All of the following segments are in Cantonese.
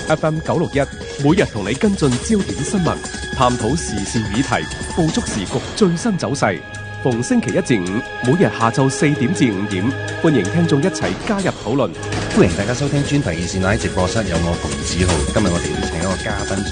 FM 961，每日同你跟進焦點新聞，探討時事議題，捕捉時局最新走勢。逢星期一至五，每日下晝4點至5點，歡迎聽眾一齊加入討論。 歡迎大家收聽專題熱線喺直播室，有我馮子豪。今日我哋要請一個嘉賓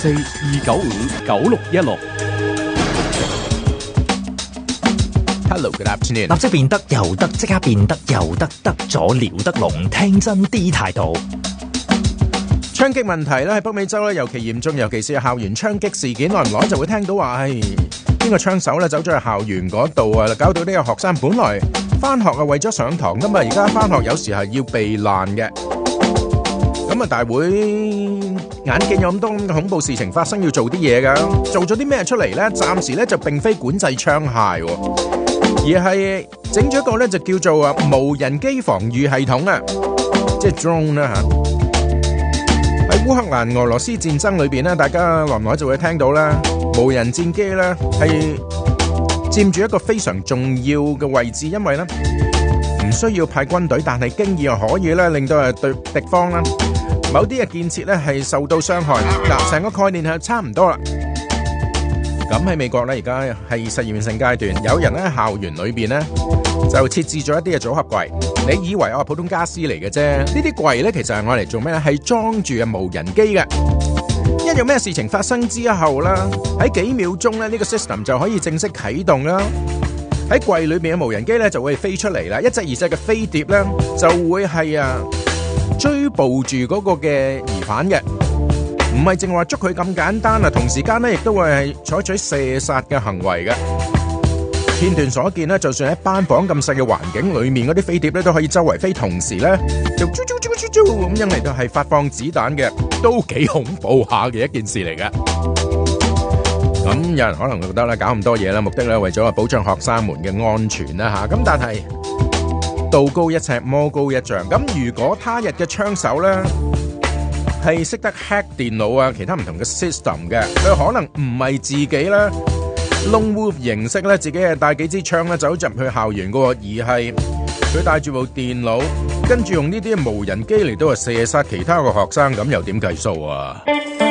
，604-295-9616。Hello, good afternoon。 立即變得又得，即刻變得又得，得咗撩得龍，聽真啲態度。 槍擊問題咧喺北美洲咧尤其嚴重，尤其是校園槍擊事件，耐唔耐就會聽到話，邊個槍手咧走咗去校園嗰度啊，搞到呢個學生本來翻學啊為咗上堂噶嘛，而家翻學有時係要避難嘅。咁啊大會眼見有咁多咁嘅恐怖事情發生，要做啲嘢噶，做咗啲咩出嚟咧？暫時咧就並非管制槍械，而係整咗一個咧就叫做無人機防禦系統啊，即係 drone 啦吓。喺烏克蘭俄羅斯戰爭裏邊咧，大家耐唔耐就會聽到啦，無人戰機咧係佔住一個非常重要嘅位置，因為咧唔需要派軍隊，但係經已又可以咧令到對敵方啦某啲嘅建設咧係受到傷害。嗱，成個概念係差唔多啦。咁喺美國咧，而家係實驗性階段，有人咧喺校園裏邊咧就設置咗一啲嘅組合櫃。你以為普通家私嚟嘅啫，呢啲櫃咧其實係我嚟做咩咧？係裝住無人機嘅。一有咩事情發生之後啦，喺幾秒鐘咧呢個 system 就可以正式啟動啦。喺櫃裏邊嘅無人機咧就會飛出嚟啦，一隻二隻嘅飛碟咧就會係追捕住嗰個嘅疑犯嘅。唔係淨話捉佢咁簡單啊，同時間咧亦都會係採取射殺嘅行為嘅。片段所見咧，就算喺班房咁細嘅環境裏面，嗰啲飛碟咧都可以周圍飛，同時咧就啾啾啾啾啾咁樣嚟到係發放子彈嘅，都幾恐怖下嘅一件事嚟嘅。咁有人可能會覺得咧，搞咁多嘢啦，目的咧為咗保障學生們嘅安全啦吓。咁但係道高一尺，魔高一丈。咁如果他日嘅槍手咧係識得 hack 電腦啊，其他唔同嘅 system 嘅，佢可能唔係自己咧Lone Wolf 形式咧，自己係帶幾支槍咧走入去校園嘅，而係佢帶住部電腦，跟住用呢啲無人機嚟到射殺其他嘅學生，咁又點計數啊？